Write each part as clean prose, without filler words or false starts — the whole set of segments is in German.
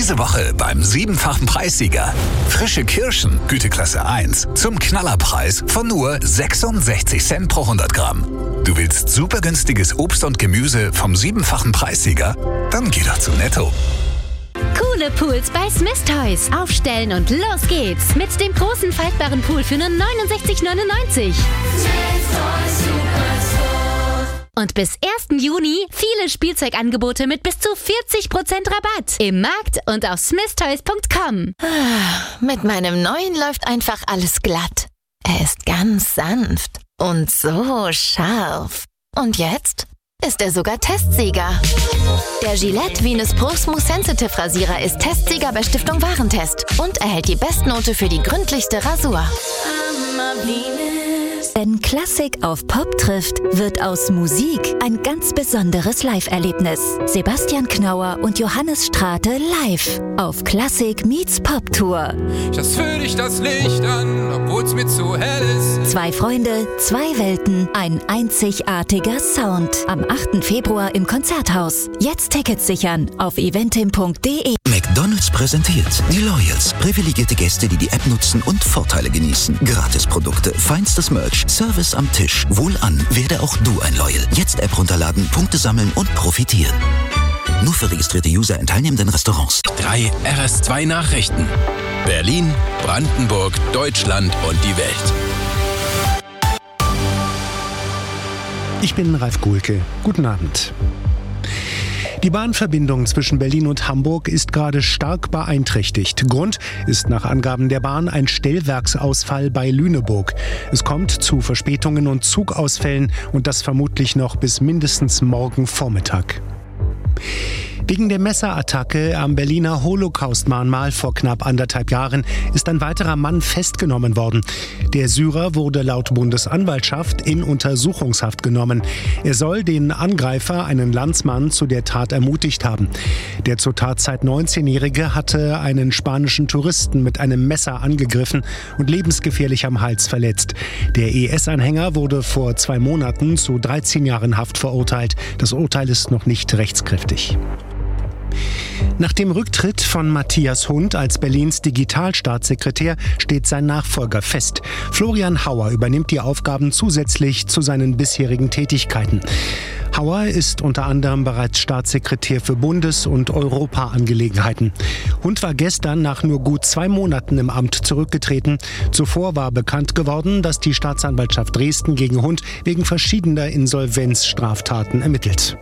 Diese Woche beim 7-fachen Preissieger. Frische Kirschen, Güteklasse 1, zum Knallerpreis von nur 66 Cent pro 100 Gramm. Du willst super günstiges Obst und Gemüse vom 7-fachen Preissieger? Dann geh doch zu Netto. Coole Pools bei Smith Toys. Aufstellen und los geht's. Mit dem großen faltbaren Pool für nur 69,99. Und bis 1. Juni viele Spielzeugangebote mit bis zu 40% Rabatt. Im Markt und auf smithtoys.com. Mit meinem neuen läuft einfach alles glatt. Er ist ganz sanft und so scharf. Und jetzt ist er sogar Testsieger. Der Gillette Venus Pro Smooth Sensitive Rasierer ist Testsieger bei Stiftung Warentest und erhält die Bestnote für die gründlichste Rasur. Wenn Klassik auf Pop trifft, wird aus Musik ein ganz besonderes Live-Erlebnis. Sebastian Knauer und Johannes Strate live auf Klassik meets Pop Tour. Just fühl ich das Licht an, obwohl's mir zu hell ist. 2 Freunde, 2 Welten, ein einzigartiger Sound. Am 8. Februar im Konzerthaus. Jetzt Tickets sichern auf eventim.de. McDonald's präsentiert die Loyals. Privilegierte Gäste, die die App nutzen und Vorteile genießen. Gratisprodukte, feinstes Merch, Service am Tisch. Wohlan, werde auch du ein Loyal. Jetzt App runterladen, Punkte sammeln und profitieren. Nur für registrierte User in teilnehmenden Restaurants. 3 RS2 Nachrichten. Berlin, Brandenburg, Deutschland und die Welt. Ich bin Ralf Guhlke. Guten Abend. Die Bahnverbindung zwischen Berlin und Hamburg ist gerade stark beeinträchtigt. Grund ist nach Angaben der Bahn ein Stellwerksausfall bei Lüneburg. Es kommt zu Verspätungen und Zugausfällen und das vermutlich noch bis mindestens morgen Vormittag. Wegen der Messerattacke am Berliner Holocaust-Mahnmal vor knapp 1,5 Jahren ist ein weiterer Mann festgenommen worden. Der Syrer wurde laut Bundesanwaltschaft in Untersuchungshaft genommen. Er soll den Angreifer, einen Landsmann, zu der Tat ermutigt haben. Der zur Tatzeit 19-Jährige hatte einen spanischen Touristen mit einem Messer angegriffen und lebensgefährlich am Hals verletzt. Der IS-Anhänger wurde vor 2 Monaten zu 13 Jahren Haft verurteilt. Das Urteil ist noch nicht rechtskräftig. Nach dem Rücktritt von Matthias Hund als Berlins Digitalstaatssekretär steht sein Nachfolger fest. Florian Hauer übernimmt die Aufgaben zusätzlich zu seinen bisherigen Tätigkeiten. Hauer ist unter anderem bereits Staatssekretär für Bundes- und Europaangelegenheiten. Hund war gestern nach nur gut 2 Monaten im Amt zurückgetreten. Zuvor war bekannt geworden, dass die Staatsanwaltschaft Dresden gegen Hund wegen verschiedener Insolvenzstraftaten ermittelt.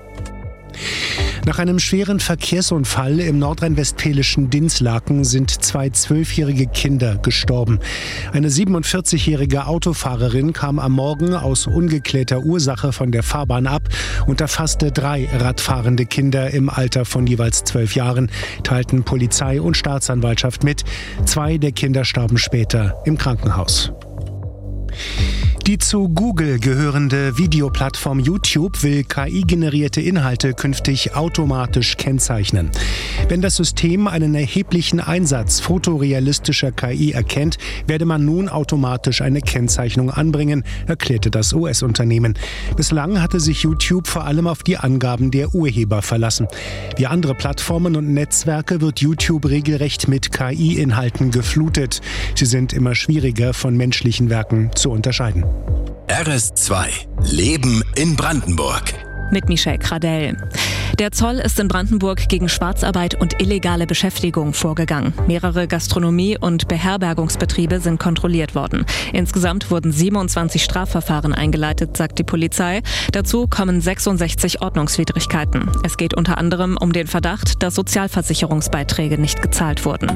Nach einem schweren Verkehrsunfall im nordrhein-westfälischen Dinslaken sind 2 12-jährige Kinder gestorben. Eine 47-jährige Autofahrerin kam am Morgen aus ungeklärter Ursache von der Fahrbahn ab und erfasste 3 radfahrende Kinder im Alter von jeweils 12 Jahren, teilten Polizei und Staatsanwaltschaft mit. 2 der Kinder starben später im Krankenhaus. Die zu Google gehörende Videoplattform YouTube will KI-generierte Inhalte künftig automatisch kennzeichnen. Wenn das System einen erheblichen Einsatz fotorealistischer KI erkennt, werde man nun automatisch eine Kennzeichnung anbringen, erklärte das US-Unternehmen. Bislang hatte sich YouTube vor allem auf die Angaben der Urheber verlassen. Wie andere Plattformen und Netzwerke wird YouTube regelrecht mit KI-Inhalten geflutet. Sie sind immer schwieriger von menschlichen Werken zu unterscheiden. RS2 Leben in Brandenburg. Mit Michelle Kradell. Der Zoll ist in Brandenburg gegen Schwarzarbeit und illegale Beschäftigung vorgegangen. Mehrere Gastronomie- und Beherbergungsbetriebe sind kontrolliert worden. Insgesamt wurden 27 Strafverfahren eingeleitet, sagt die Polizei. Dazu kommen 66 Ordnungswidrigkeiten. Es geht unter anderem um den Verdacht, dass Sozialversicherungsbeiträge nicht gezahlt wurden.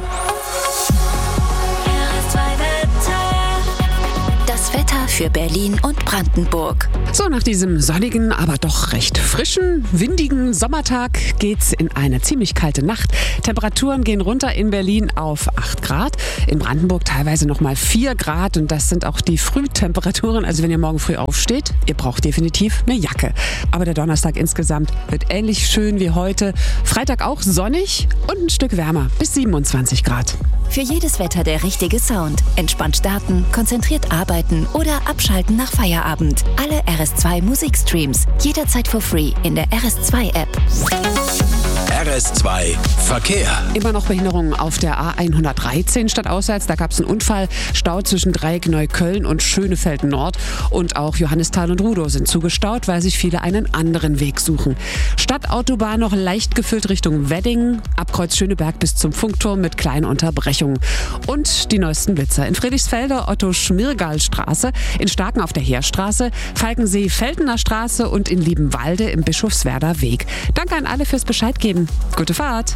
Wetter für Berlin und Brandenburg. So, nach diesem sonnigen, aber doch recht frischen, windigen Sommertag geht's in eine ziemlich kalte Nacht. Temperaturen gehen runter in Berlin auf 8 Grad, in Brandenburg teilweise nochmal 4 Grad und das sind auch die Frühtemperaturen. Also wenn ihr morgen früh aufsteht, ihr braucht definitiv eine Jacke. Aber der Donnerstag insgesamt wird ähnlich schön wie heute. Freitag auch sonnig und ein Stück wärmer, bis 27 Grad. Für jedes Wetter der richtige Sound. Entspannt starten, konzentriert arbeiten oder abschalten nach Feierabend. Alle RS2 Musikstreams jederzeit for free in der RS2 App. RS2 Verkehr. Immer noch Behinderungen auf der A113 stadtauswärts. Da gab es einen Unfall. Stau zwischen Dreieck Neukölln und Schönefeld Nord. Und auch Johannisthal und Rudow sind zugestaut, weil sich viele einen anderen Weg suchen. Stadtautobahn noch leicht gefüllt Richtung Wedding. Ab Kreuz Schöneberg bis zum Funkturm mit kleinen Unterbrechungen. Und die neuesten Blitzer. In Friedrichsfelde Otto-Schmirgal-Straße, in Starken auf der Heerstraße, Falkensee-Feldener Straße und in Liebenwalde im Bischofswerder Weg. Danke an alle fürs Bescheid geben. Gute Fahrt.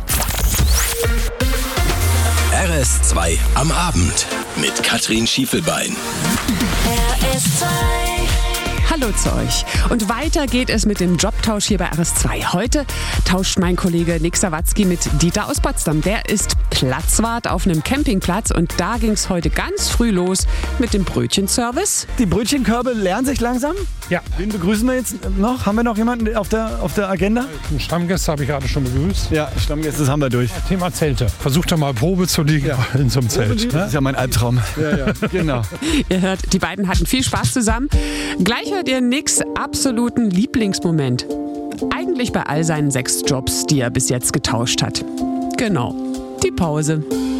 RS2 am Abend mit Katrin Schiefelbein. RS2. Hallo zu euch. Und weiter geht es mit dem Jobtausch hier bei RS2. Heute tauscht mein Kollege Nick Sawatzki mit Dieter aus Potsdam. Der ist Platzwart auf einem Campingplatz und da ging es heute ganz früh los mit dem Brötchenservice. Die Brötchenkörbe lernen sich langsam? Ja. Wen begrüßen wir jetzt noch? Haben wir noch jemanden auf der Agenda? Stammgäste habe ich gerade schon begrüßt. Ja, Stammgäste, das haben wir durch. Thema Zelte. Versucht doch mal Probe zu liegen in so einem Zelt. Das ist ja mein Albtraum. Ja, genau. Ihr hört, die beiden hatten viel Spaß zusammen. Gleich hört ihr Nicks absoluten Lieblingsmoment. Eigentlich bei all seinen 6 Jobs, die er bis jetzt getauscht hat. Genau, die Pause.